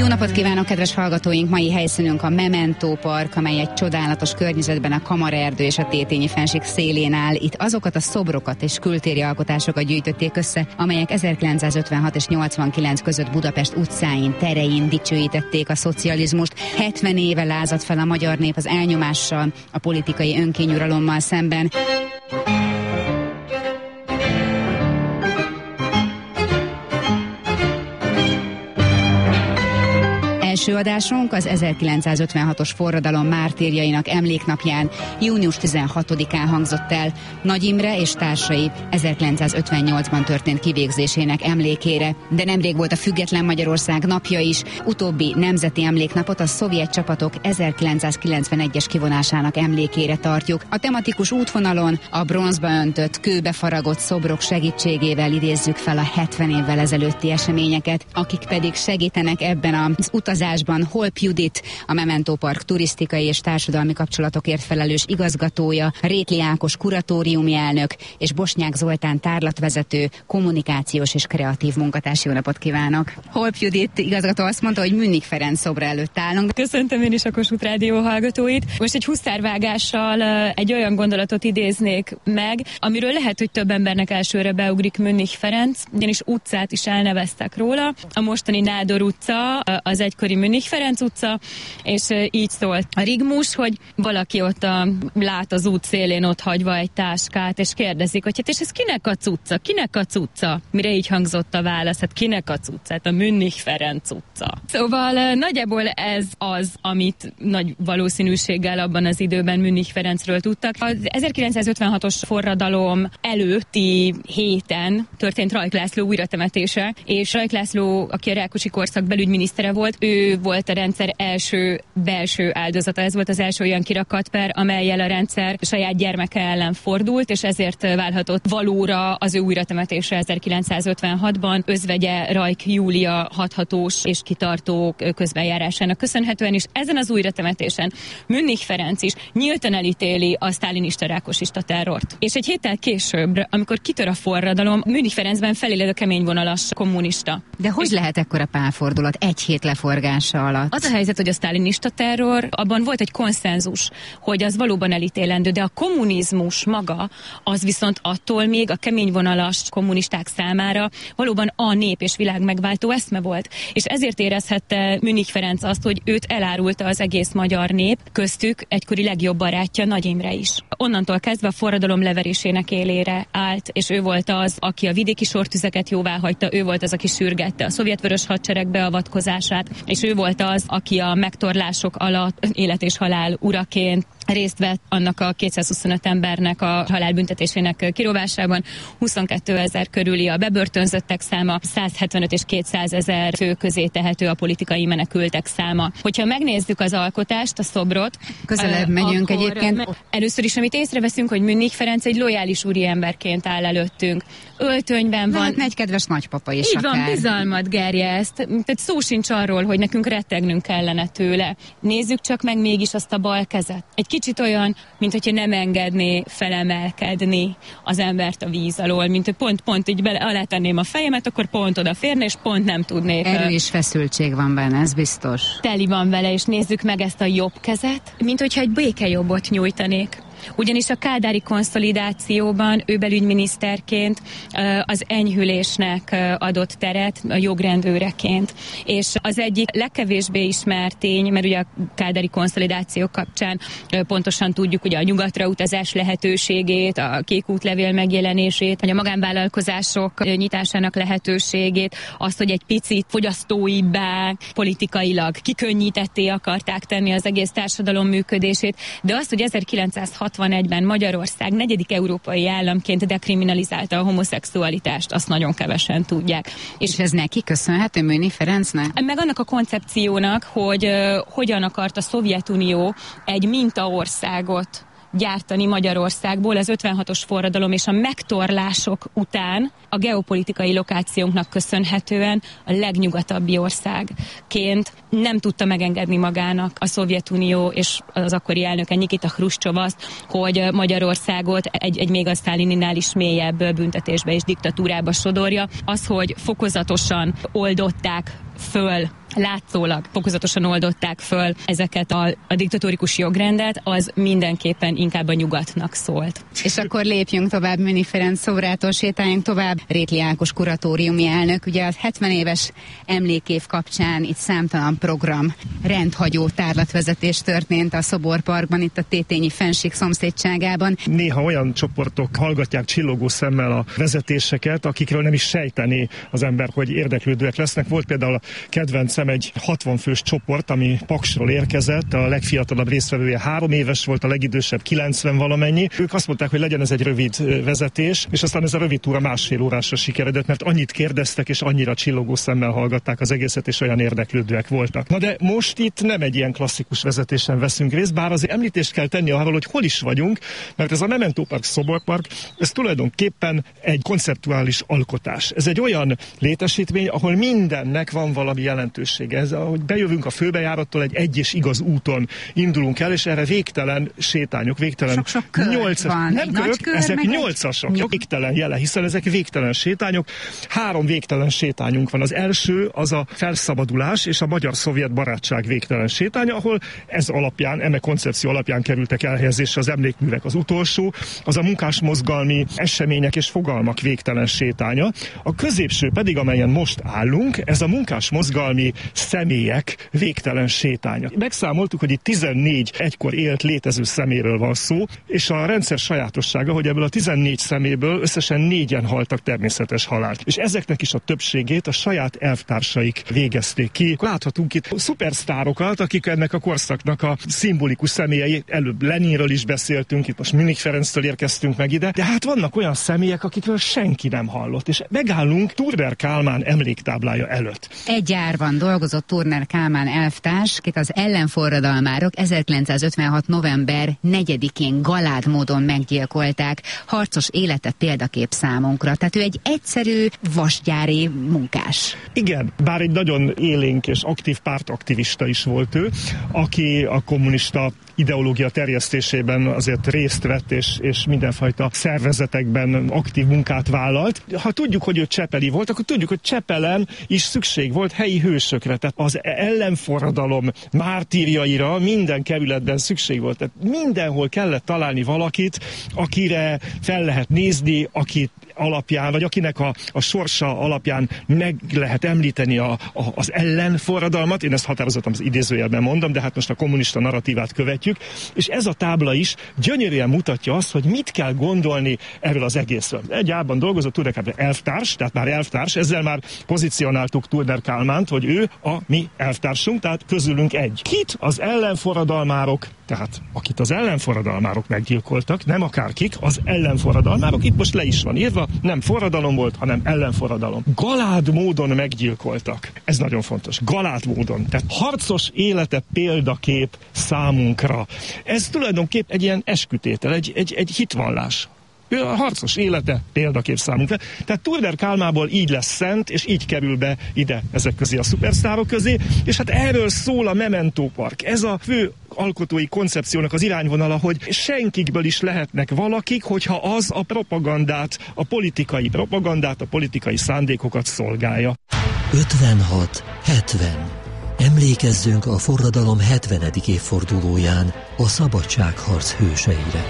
napot kívánok, kedves hallgatóink! Mai helyszínünk a Memento Park, amely egy csodálatos környezetben a Kamaraerdő és a Tétényi-fennsík szélén áll. Itt azokat a szobrokat és kültéri alkotásokat gyűjtötték össze, amelyek 1956 és 89 között Budapest utcáin, terein dicsőítették a szocializmust. 70 éve lázadt fel a magyar nép az elnyomással, a politikai önkényuralommal szemben. Első adásunk az 1956-os forradalom mártírjainak emléknapján, június 16-án hangzott el, Nagy Imre és társai 1958-ban történt kivégzésének emlékére. De nemrég volt a független Magyarország napja is. Utóbbi nemzeti emléknapot a szovjet csapatok 1991-es kivonásának emlékére tartjuk. A tematikus útvonalon a bronzba öntött, kőbe faragott szobrok segítségével idézzük fel a 70 évvel ezelőtti eseményeket, akik pedig segítenek ebben az utazásban. Holp Judit, a Memento Park turisztikai és társadalmi kapcsolatokért felelős igazgatója, Rétli Ákos kuratóriumi elnök és Bosnyák Zoltán tárlatvezető, kommunikációs és kreatív munkatárs. Jó napot kívánok! Holp Judit igazgató azt mondta, hogy Münnig Ferenc szobra előtt állunk. Köszöntöm én is a Kossuth Rádió hallgatóit. Most egy huszárvágással egy olyan gondolatot idéznék meg, amiről lehet, hogy több embernek elsőre beugrik Münnig Ferenc, ugyanis utcát is elneveztek róla. A mostani Nádor utca az egykori Münnig Ferenc utca, és így szólt a rigmus, hogy valaki ott lát az út szélén ott hagyva egy táskát, és kérdezik, hogy hát és ez kinek a cucca? Kinek a cucca? Mire így hangzott a válasz, hát kinek a cucca? Hát a Münnig Ferenc utca. Szóval nagyjából ez az, amit nagy valószínűséggel abban az időben Münnig Ferencről tudtak. Az 1956-os forradalom előtti héten történt Rajk László újratemetése, és Rajk László, aki a Rákosi korszak belügyminisztere volt, ő volt a rendszer első belső áldozata. Ez volt az első olyan kirakatper, amellyel a rendszer saját gyermeke ellen fordult, és ezért válhatott valóra az ő újratemetése 1956-ban özvegye Rajk Júlia hathatós és kitartó közbenjárásának köszönhetően, és ezen az újratemetésen Münnig Ferenc is nyíltan elítéli a sztálinista rákosista terrort. És egy héttel később, amikor kitör a forradalom, Münnig Ferencben feléled a keményvonalas kommunista. De hogy lehet ekkora pálfordulat egy hét leforgása alatt? Az a helyzet, hogy a sztálinista terror, abban volt egy konszenzus, hogy az valóban elítélendő, de a kommunizmus maga, az viszont attól még a keményvonalas kommunisták számára valóban a nép és világ megváltó eszme volt. És ezért érezhette Münnig Ferenc azt, hogy őt elárulta az egész magyar nép, köztük egykori legjobb barátja Nagy Imre is. Onnantól kezdve a forradalom leverésének élére állt, és ő volt az, aki a vidéki sortüzeket jóváhagyta, ő volt az, aki sürgette a szovjetvörös hadsereg beavatkozását, és ő volt az, aki a megtorlások alatt élet és halál uraként részt vett annak a 225 embernek a halálbüntetésének kirovásában. 22 000 körüli a bebörtönzöttek száma, 175 és 200 000 fő közé tehető a politikai menekültek száma. Hogyha megnézzük az alkotást, a szobrot, közelebb megyünk egyébként. Először is, amit észreveszünk, hogy Münnig Ferenc egy lojális úriemberként áll előttünk. Öltönyben van. Egy kedves nagypapa is. Így van, bizalmat gerjeszt. Tehát szó sincs arról, hogy nekünk rettegnünk kellene tőle. Nézzük csak meg mégis azt a bal kezet. Egy kicsit olyan, mint hogyha nem engedné felemelkedni az embert a víz alól, mint hogy pont így alá tenném a fejemet, akkor pont odaférne, és pont nem tudnék. Erő és feszültség van benne, ez biztos. Teli van vele, és nézzük meg ezt a jobb kezet, mint hogyha egy békejobbot nyújtanék. Ugyanis a kádári konszolidációban ő belügyminiszterként az enyhülésnek adott teret a jogrendőreként. És az egyik legkevésbé ismert tény, mert ugye a kádári konszolidáció kapcsán pontosan tudjuk ugye a nyugatra utazás lehetőségét, a kék útlevél megjelenését, vagy a magánvállalkozások nyitásának lehetőségét, azt, hogy egy picit fogyasztóibbá, politikailag kikönnyítetté akarták tenni az egész társadalom működését, de azt, hogy 1961-ben Magyarország 4. európai államként dekriminalizálta a homoszexualitást, azt nagyon kevesen tudják. És ez neki köszönhető, Münnig Ferencnek? Meg annak a koncepciónak, hogy hogyan akart a Szovjetunió egy mintaországot gyártani Magyarországból az 56-os forradalom és a megtorlások után a geopolitikai lokációnknak köszönhetően a legnyugatabbi országként nem tudta megengedni magának a Szovjetunió és az akkori elnöke Nikita Hruscsov azt, hogy Magyarországot egy még a sztálininál is mélyebb büntetésbe és diktatúrába sodorja. Az, hogy fokozatosan oldották föl látszólag fokozatosan oldották föl ezeket a diktatórikus jogrendet, az mindenképpen inkább a nyugatnak szólt. És akkor lépjünk tovább, Münich Ferenc szobrától sétáljunk tovább. Rétli Ákos kuratóriumi elnök, ugye a 70 éves emlékév kapcsán itt számtalan program, rendhagyó tárlatvezetés történt a Szoborparkban, itt a Tétényi Fennsík szomszédságában. Néha olyan csoportok hallgatják csillogó szemmel a vezetéseket, akikről nem is sejtené az ember, hogy érdeklődőek lesznek. Volt például a kedvencem egy 60 fős csoport, ami Paksról érkezett, a legfiatalabb résztvevője 3 éves volt, a legidősebb 90 valamennyi. Ők azt mondták, hogy legyen ez egy rövid vezetés, és aztán ez a rövid túra 1,5 órásra sikeredett, mert annyit kérdeztek, és annyira csillogó szemmel hallgatták az egészet, és olyan érdeklődőek voltak. Na de most itt nem egy ilyen klasszikus vezetésen veszünk részt, bár azért említést kell tenni arról, hogy hol is vagyunk, mert ez a Memento Park Szoborpark, ez tulajdonképpen egy konceptuális alkotás. Ez egy olyan létesítmény, ahol mindennek van valami jelentősége. Ez, ahogy bejövünk a főbejárattól, egy és igaz úton indulunk el, és erre végtelen sétányok, végtelen sok-sok kör van. Nem körök, ezek 8-asok, végtelen jele, hiszen ezek végtelen sétányok. 3 végtelen sétányunk van. Az első az a felszabadulás és a magyar-szovjet barátság végtelen sétánya, ahol ez alapján, eme koncepció alapján kerültek elhelyezésre az emlékművek. Az utolsó, az a munkásmozgalmi események és fogalmak végtelen sétánya. A középső pedig, amelyen most állunk, ez a munkásmozgalmi személyek végtelen sétánya. Megszámoltuk, hogy itt 14 egykor élt létező szeméről van szó, és a rendszer sajátossága, hogy ebből a 14 szeméből összesen 4-en haltak természetes halált. És ezeknek is a többségét a saját elvtársaik végezték ki. Láthatunk itt szupersztárokat, akik ennek a korszaknak a szimbolikus személyei. Előbb Leninről is beszéltünk, itt most Münich Ferenctől érkeztünk meg ide, de hát vannak olyan személyek, akikről senki nem hallott, és megállunk Turner Kálmán emléktáblája előtt. Egy gyárban dolgozott Turner Kálmán elvtárs, akit az ellenforradalmárok 1956. november 4-én galád módon meggyilkolták. Harcos élete példakép számunkra. Tehát ő egy egyszerű vasgyári munkás. Igen, bár egy nagyon élénk és aktív pártaktivista is volt ő, aki a kommunista ideológia terjesztésében azért részt vett, és mindenfajta szervezetekben aktív munkát vállalt. Ha tudjuk, hogy ő csepeli volt, akkor tudjuk, hogy Csepelen is szükség volt helyi hősökre. Tehát az ellenforradalom mártírjaira minden kerületben szükség volt. Tehát mindenhol kellett találni valakit, akire fel lehet nézni, akit alapján, vagy akinek a sorsa alapján meg lehet említeni az ellenforradalmat. Én ezt határozottan az idézőjelben mondom, de hát most a kommunista narratívát követjük. És ez a tábla is gyönyörűen mutatja azt, hogy mit kell gondolni erről az egészről. Egy árban dolgozott Turner Kálmán elvtárs, tehát már elvtárs, ezzel már pozícionáltuk Turner Kálmánt, hogy ő a mi elvtársunk, tehát közülünk egy. Kit az ellenforradalmárok, tehát akit az ellenforradalmárok meggyilkoltak, nem akárkik, az ellenforradalmárok, itt most le is van írva, nem forradalom volt, hanem ellenforradalom. Galád módon meggyilkoltak. Ez nagyon fontos. Galád módon. Tehát harcos élete példakép számunkra. Ez tulajdonképp egy ilyen eskütétel, egy hitvallás. Ő a harcos élete példakép számunkra. Tehát Turner Kálmából így lesz szent, és így kerül be ide ezek közé a szupersztárok közé, és hát erről szól a Memento Park. Ez a fő alkotói koncepciónak az irányvonala, hogy senkikből is lehetnek valakik, hogyha az a propagandát, a politikai szándékokat szolgálja. 56-70. Emlékezzünk a forradalom 70. évfordulóján a szabadságharc hőseire.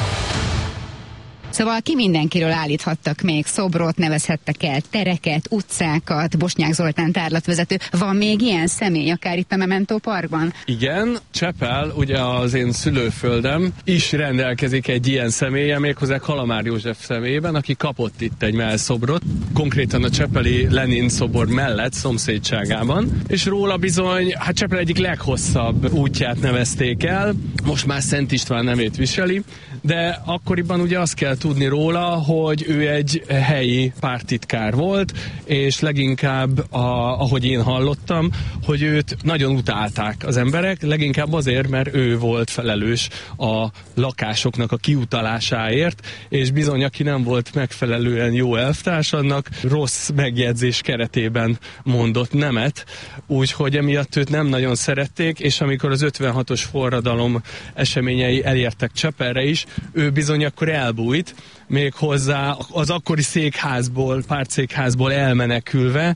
Szóval ki mindenkiről állíthattak még szobrot, nevezhettek el tereket, utcákat, Bosnyák Zoltán tárlatvezető. Van még ilyen személy, akár itt a Memento Parkban? Igen, Csepel, ugye az én szülőföldem is rendelkezik egy ilyen személye, méghozzá Kalamár József személyében, aki kapott itt egy mellszobrot, konkrétan a csepeli Lenin szobor mellett, szomszédságában, és róla bizony, hát Csepel egyik leghosszabb útját nevezték el, most már Szent István nevét viseli, de akkoriban ugye azt kell tudni róla, hogy ő egy helyi párttitkár volt, és leginkább, ahogy én hallottam, hogy őt nagyon utálták az emberek, leginkább azért, mert ő volt felelős a lakásoknak a kiutalásáért, és bizony, aki nem volt megfelelően jó elvtárs, annak rossz megjegyzés keretében mondott nemet, úgyhogy emiatt őt nem nagyon szerették, és amikor az 56-os forradalom eseményei elértek Csepelre is, ő bizony akkor elbújt, méghozzá az akkori székházból, pártszékházból elmenekülve,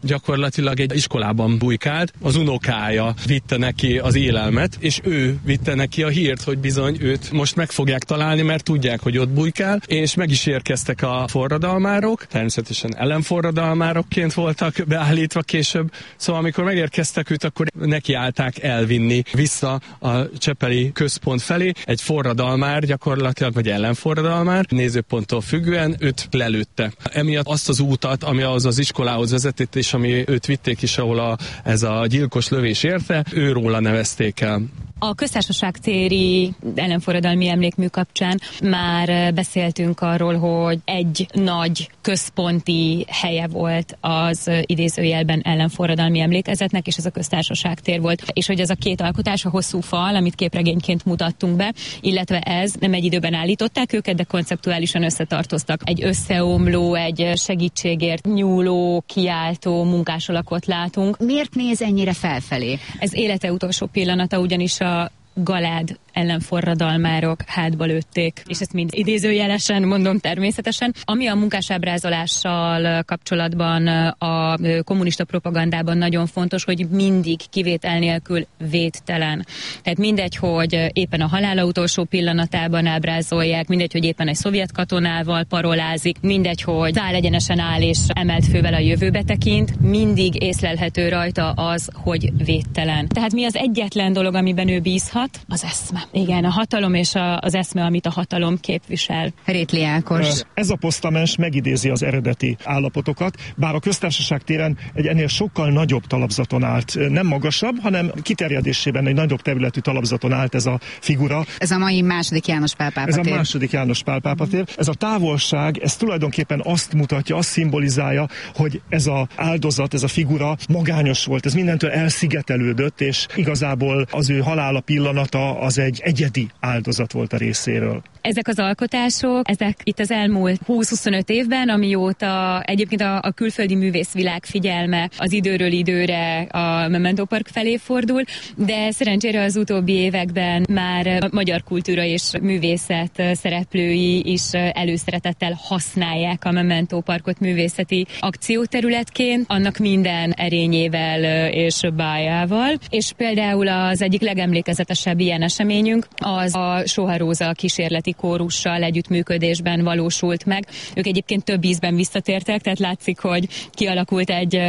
gyakorlatilag egy iskolában bujkált, az unokája vitte neki az élelmet, és ő vitte neki a hírt, hogy bizony őt most meg fogják találni, mert tudják, hogy ott bujkál, és meg is érkeztek a forradalmárok, természetesen ellenforradalmárokként voltak beállítva később, szóval amikor megérkeztek őt, akkor nekiállták elvinni vissza a csepeli központ felé, egy forradalmár gyakorlatilag, vagy ellenforradalmár, nézőponttól függően őt lelőtte. Emiatt azt az útat, ami ahhoz az iskolához vezetett, és ami őt vitték is, ahol ez a gyilkos lövés érte, őróla nevezték el. A Köztársaság téri ellenforradalmi emlékmű kapcsán már beszéltünk arról, hogy egy nagy központi helye volt az idézőjelben ellenforradalmi emlékezetnek, és ez a Köztársaság tér volt. És hogy ez a két alkotás, a hosszú fal, amit képregényként mutattunk be, illetve ez nem egy időben állították őket, de konceptuálisan összetartoztak. Egy összeomló, egy segítségért nyúló, kiáltó munkásalakot látunk. Miért néz ennyire felfelé? Ez élete utolsó pillanata, ugyanis a Galád ellenforradalmárok hátba lőtték, és ezt mind idézőjelesen mondom természetesen. Ami a munkásábrázolással kapcsolatban a kommunista propagandában nagyon fontos, hogy mindig kivétel nélkül védtelen. Tehát mindegy, hogy éppen a halála utolsó pillanatában ábrázolják, mindegy, hogy éppen egy szovjet katonával parolázik, mindegy, hogy száll egyenesen áll és emelt fővel a jövőbe tekint, mindig észlelhető rajta az, hogy védtelen. Tehát mi az egyetlen dolog, amiben ő bízhat? Az eszme. Igen, a hatalom és az eszme, amit a hatalom képvisel. Rétli Ákos. Ez a posztamens megidézi az eredeti állapotokat, bár a Köztársaság téren egy ennél sokkal nagyobb talapzaton állt. Nem magasabb, hanem kiterjedésében egy nagyobb területű talapzaton állt ez a figura. Ez a mai második János Pál pápa tér. Ez a második János Pál pápa tér. Ez a távolság, ez tulajdonképpen azt mutatja, azt szimbolizálja, hogy ez az áldozat, ez a figura magányos volt, ez mindentől elszigetelődött, és igazából az ő halála pillanata az egy egyedi áldozat volt a részéről. Ezek az alkotások, ezek itt az elmúlt 20-25 évben, amióta egyébként a külföldi művészvilág figyelme az időről időre a Memento Park felé fordul, de szerencsére az utóbbi években már a magyar kultúra és művészet szereplői is előszeretettel használják a Memento Parkot művészeti akcióterületként, annak minden erényével és bájával. És például az egyik legemlékezetesebb ilyen eseményünk az a Soha Róza kísérleti kórussal együttműködésben valósult meg. Ők egyébként több ízben visszatértek, tehát látszik, hogy kialakult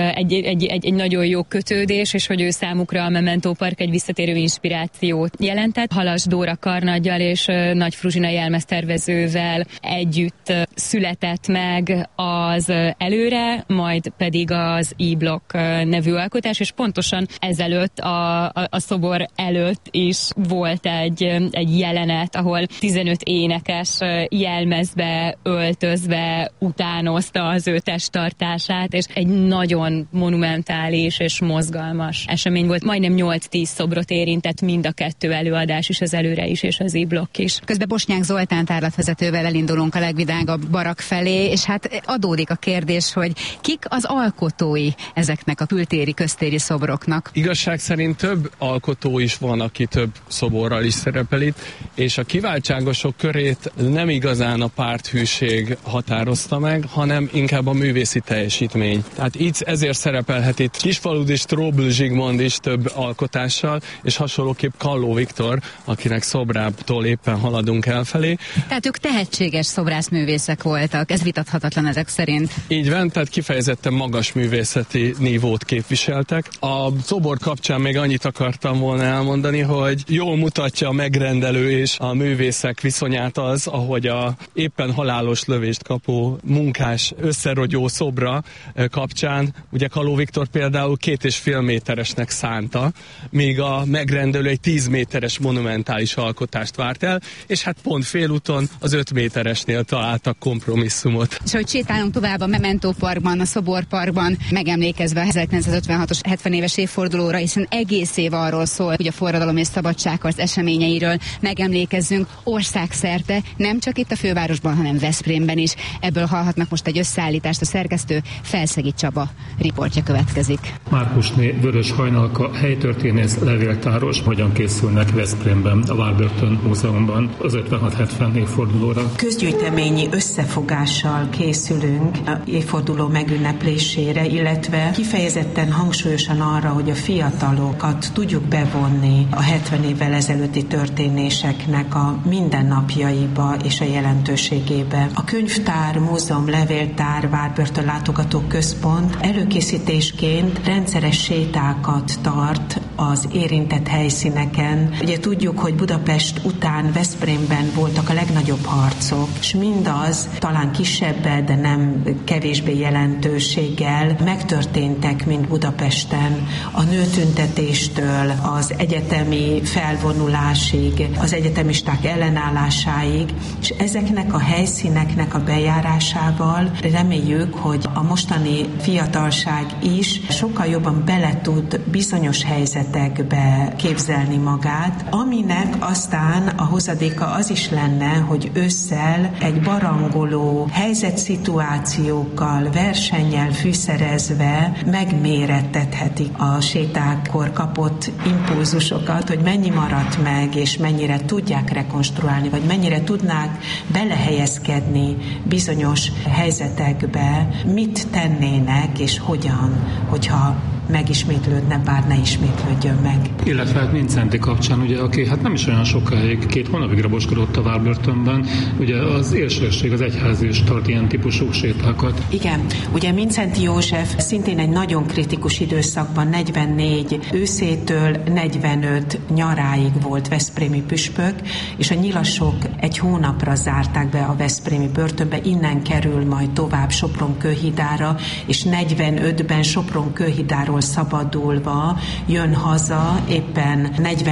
egy nagyon jó kötődés, és hogy ő számukra a Memento Park egy visszatérő inspirációt jelentett. Halas Dóra karnaggyal és Nagy Fruzsina jelmeztervezővel együtt született meg az Előre, majd pedig az E-Block nevű alkotás, és pontosan ezelőtt a szobor előtt is volt egy jelenet, ahol 15 énekes jelmezbe öltözve utánozta az ő testtartását, és egy nagyon monumentális és mozgalmas esemény volt. Majdnem 8-10 szobrot érintett mind a kettő előadás is, az Előre is és az E-Block is. Közben Bosnyák Zoltán tárlatvezetővel elindulunk a legvidágabb barak felé, és hát adódik a kérdés, hogy kik az alkotói ezeknek a kültéri, köztéri szobroknak? Igazság szerint több alkotó is van, aki több szoborral is szerepel itt, és a kiváltságosok körét nem igazán a párthűség határozta meg, hanem inkább a művészi teljesítmény. Tehát így ezért szerepelhet itt Kisfaludy és Tróbl Zsigmond is több alkotással, és hasonlóképp Kalló Viktor, akinek szobrából éppen haladunk elfelé. Tehát ők tehetséges szobrászművészek voltak, ez vitathatatlan ezek szerint. Így van, tehát kifejezetten magas művészeti nívót képviseltek. A szobor kapcsán még annyit akartam volna elmondani, hogy jól mutatja a megrendelő és a művészek viszonyát az, ahogy a éppen halálos lövést kapó munkás összerogyó szobra kapcsán, ugye Kalló Viktor például 2,5 méteresnek szánta, míg a megrendelő egy 10 méteres monumentális alkotást várt el, és hát pont félúton az 5 méteresnél találtak kompromisszumot. És hogy sétálunk tovább a Memento Parkban, a Szoborparkban, megemlékezve a 1956-os 70 éves évfordulóra, hiszen egész év arról szól, hogy a forradalom és szabadságharc eseményeiről megemlékezzünk. szerte, nem csak itt a fővárosban, hanem Veszprémben is. Ebből hallhatnak most egy összeállítást, a szerkesztő Felszegi Csaba riportja következik. Márkusné Vörös Hajnalka helytörténész, levéltáros, hogyan készülnek Veszprémben, a Warburton Múzeumban az 56-70 évfordulóra. Közgyűjteményi összefogással készülünk a évforduló megünneplésére, illetve kifejezetten hangsúlyosan arra, hogy a fiatalokat tudjuk bevonni a 70 évvel ezelőtti történéseknek a mindennapjaiba és a jelentőségébe. A könyvtár, múzeum, levéltár, Warburton látogatóközpont előkészítésként rendszeres sétákat tart az érintett helyszíneken. Ugye tudjuk, hogy Budapest után Veszprémben voltak a legnagyobb harcok, és mindaz talán kisebb, de nem kevésbé jelentőséggel megtörténtek, mint Budapesten. A nőtüntetéstől az egyetemi felvonulásig, az egyetemisták ellenállásáig, és ezeknek a helyszíneknek a bejárásával reméljük, hogy a mostani fiatalság is sokkal jobban bele tud bizonyos helyzetekbe képzelni magát, aminek aztán a hozadéka az is lenne, hogy ősszel egy barangoló helyzetszituációkkal, versennyel fűszerezve megmérettethetik a sétákkor kapott impulzusokat, hogy mennyi maradt meg, és mennyire tudják rekonstruálni, vagy mennyire tudnák belehelyezkedni bizonyos helyzetekbe, mit tennének, és hogyan, hogyha megismétlődne, bár ne ismétlődjön meg. Illetve hát Mindszenty kapcsán, ugye, aki hát nem is olyan sokáig, 2 hónapig raboskodott a Warburtonban, ugye az érsőrség, az egyházi is tart ilyen típusú sétákat. Igen, ugye Mindszenty József szintén egy nagyon kritikus időszakban, 44 őszétől 45 nyaráig volt veszprémi püspök, és a nyilasok egy hónapra zárták be a veszprémi börtönbe, innen kerül majd tovább Sopron-Kőhidára, és 45-ben Sopron-Kőhidáról szabadulva jön haza, éppen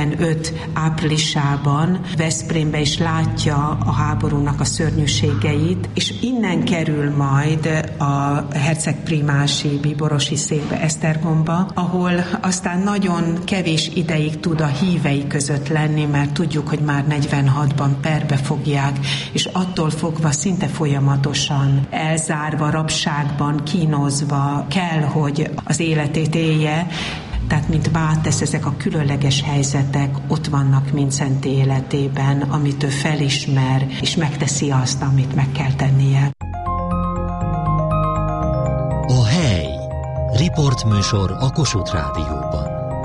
45 áprilisában Veszprémbe is látja a háborúnak a szörnyűségeit, és innen kerül majd a hercegprimási bíborosi székbe, Esztergomba, ahol aztán nagyon kevés ideig tud a hívei között lenni, mert tudjuk, hogy már 46-ban perbe fogják, és attól fogva szinte folyamatosan elzárva, rabságban, kínozva kell, hogy az életét élje. Tehát, mint Bátesz, ezek a különleges helyzetek ott vannak Mindszenty életében, amit ő felismer, és megteszi azt, amit meg kell tennie. A hely. Riportműsor a Kossuth Rádióban.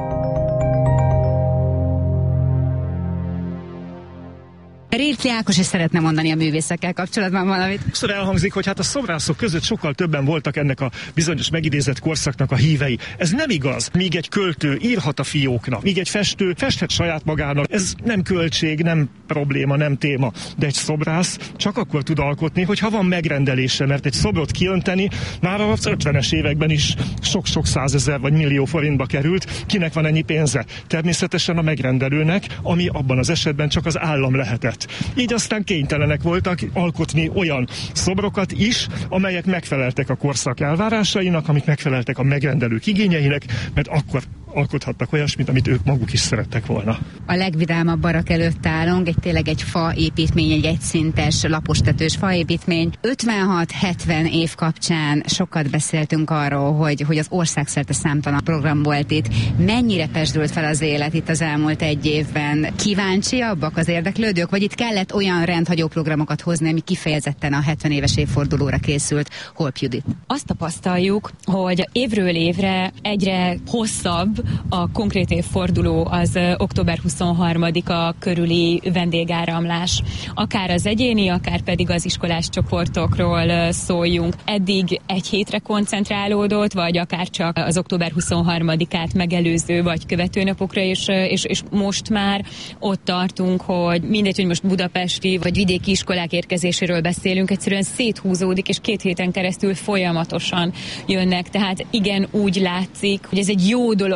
Rércli Ákos is szeretne mondani a művészekkel kapcsolatban valamit. Sokszor elhangzik, hogy hát a szobrászok között sokkal többen voltak ennek a bizonyos megidézett korszaknak a hívei. Ez nem igaz. Míg egy költő írhat a fióknak, míg egy festő festhet saját magának. Ez nem költség, nem probléma, nem téma. De egy szobrász csak akkor tud alkotni, hogyha van megrendelése, mert egy szobrot kiönteni már az 50-es években is sok-sok 100 000 vagy millió forintba került. Kinek van ennyi pénze? Természetesen a megrendelőnek, ami abban az esetben csak az állam lehetett. Így aztán kénytelenek voltak alkotni olyan szobrokat is, amelyek megfeleltek a korszak elvárásainak, amik megfeleltek a megrendelők igényeinek, mert akkor alkothattak olyasmit, amit ők maguk is szerettek volna. A legvidámabb barak előtt állunk, tényleg egy faépítmény, egy egyszintes, lapostetős faépítmény. 56-70 év kapcsán sokat beszéltünk arról, hogy az országszerte számtalan program volt itt. Mennyire pesdült fel az élet itt az elmúlt egy évben? Kíváncsiabbak az érdeklődők, vagy itt kellett olyan rendhagyó programokat hozni, ami kifejezetten a 70 éves évfordulóra készült? Holp Judit. Azt tapasztaljuk, hogy évről évre egyre hosszabb a konkrét évforduló, az október 23-a körüli vendégáramlás. Akár az egyéni, akár pedig az iskolás csoportokról szóljunk. Eddig egy hétre koncentrálódott, vagy akár csak az október 23-át megelőző vagy követő napokra, és most már ott tartunk, hogy mindegy, hogy most budapesti vagy vidéki iskolák érkezéséről beszélünk, egyszerűen széthúzódik, és 2 héten keresztül folyamatosan jönnek. Tehát igen, úgy látszik, hogy ez egy jó dolog,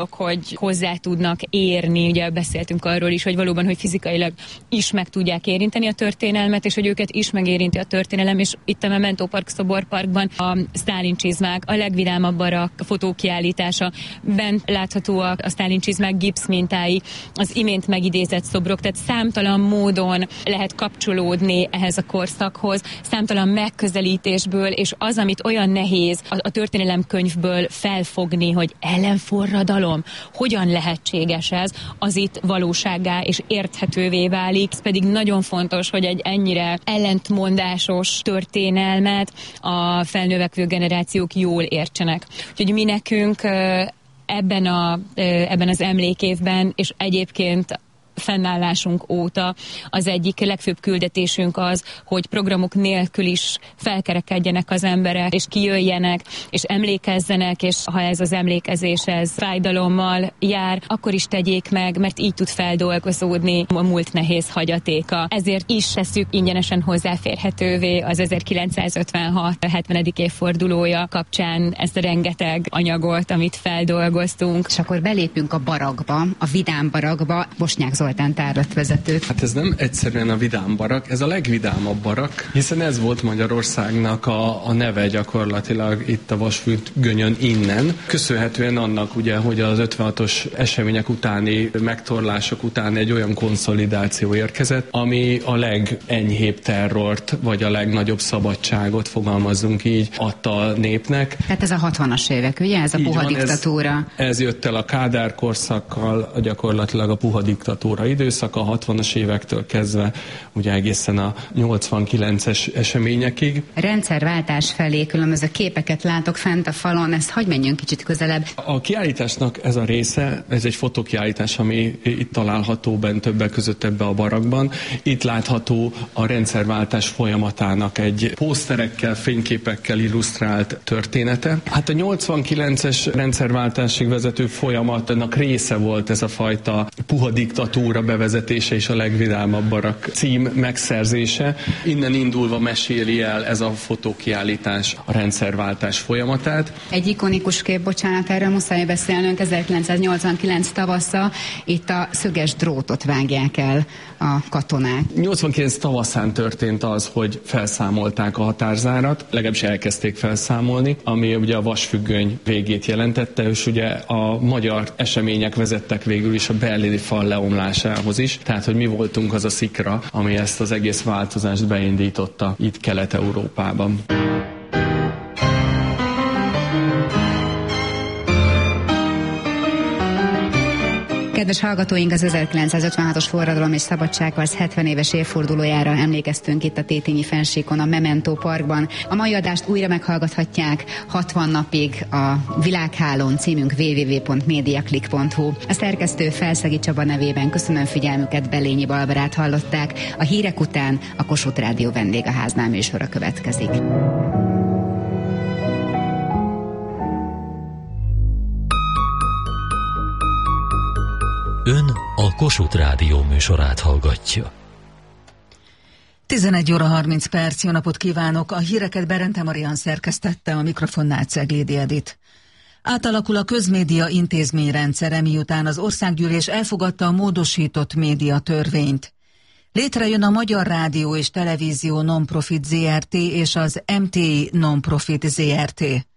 dolog, hogy hozzá tudnak érni, ugye beszéltünk arról is, hogy valóban, hogy fizikailag is meg tudják érinteni a történelmet, és hogy őket is megérinti a történelem, és itt a Memento Park szoborparkban a Sztálin csizmák, a legvidámabb barak fotókiállítása, bent láthatóak a Sztálin csizmák gipszmintái, az imént megidézett szobrok, tehát számtalan módon lehet kapcsolódni ehhez a korszakhoz, számtalan megközelítésből, és az, amit olyan nehéz a történelemkönyvből felfogni, hogy ellenforradalom, hogyan lehetséges ez, az itt valósággá és érthetővé válik. Ez pedig nagyon fontos, hogy egy ennyire ellentmondásos történelmet a felnövekvő generációk jól értsenek. Úgyhogy mi nekünk ebben az emlékévben, és egyébként fennállásunk óta az egyik legfőbb küldetésünk az, hogy programok nélkül is felkerekedjenek az emberek, és kijöjjenek, és emlékezzenek, és ha ez az emlékezés ez fájdalommal jár, akkor is tegyék meg, mert így tud feldolgozódni a múlt nehéz hagyatéka. Ezért is tesszük ingyenesen hozzáférhetővé az 1956 70. évfordulója kapcsán ezt a rengeteg anyagot, amit feldolgoztunk. És akkor belépünk a barakba, a vidám barakba, Bosnyák Zoltán tárlatvezetőt. Hát ez nem egyszerűen a vidám barak, ez a legvidámabb barak, hiszen ez volt Magyarországnak a neve gyakorlatilag itt a Vasfüggönyön innen. Köszönhetően annak ugye, hogy az 56-os események utáni megtorlások után egy olyan konszolidáció érkezett, ami a legenyhébb terrort, vagy a legnagyobb szabadságot, fogalmazzunk így, adta a népnek. Tehát ez a 60-as évek, ugye? Ez a puha diktatúra. Ez jött el a Kádár korszakkal, gyakorlatilag a puha diktatúra időszaka, a 60-as évektől kezdve, ugye egészen a 89-es eseményekig. Rendszerváltás felé különböző képeket látok fent a falon, ezt hadd menjünk kicsit közelebb. A kiállításnak ez a része, ez egy fotókiállítás, ami itt található bent többek között ebbe a barakban. Itt látható a rendszerváltás folyamatának egy pószterekkel, fényképekkel illusztrált története. Hát a 89-es rendszerváltásig vezető folyamatnak része volt ez a fajta puha diktatúra bevezetése és a legvidámabb barak cím megszerzése. Innen indulva meséli el ez a fotókiállítás a rendszerváltás folyamatát. Egy ikonikus kép, bocsánat, erről muszáj beszélnünk, 1989 tavasza, itt a szöges drótot vágják el a katonák. 89 tavaszán történt az, hogy felszámolták a határzárat, legalábbis elkezdték felszámolni, ami ugye a Vasfüggöny végét jelentette, és ugye a magyar események vezettek végül is a berlini fal leomlásához is, tehát hogy mi voltunk az a szikra, ami ezt az egész változást beindította itt Kelet-Európában. Kedves hallgatóink, az 1956-os forradalom és szabadságharc 70 éves évfordulójára emlékeztünk itt a Tétényi fennsíkon, a Memento Parkban. A mai adást újra meghallgathatják 60 napig a Világhálón, címünk www.mediaclick.hu. A szerkesztő Felszegi Csaba nevében köszönöm figyelmüket, Belényi Barbarát hallották. A hírek után a Kossuth Rádió vendégháznál műsora következik. Ön a Kossuth Rádió műsorát hallgatja. 11 óra 30 perc, jó napot kívánok! A híreket Berente Marian szerkesztette, a mikrofonnál Ceglédi Edit. Átalakul a közmédia intézményrendszere, miután az Országgyűlés elfogadta a módosított médiatörvényt. Létrejön a Magyar Rádió és Televízió Non-Profit Zrt. És az MTI Non-Profit Zrt.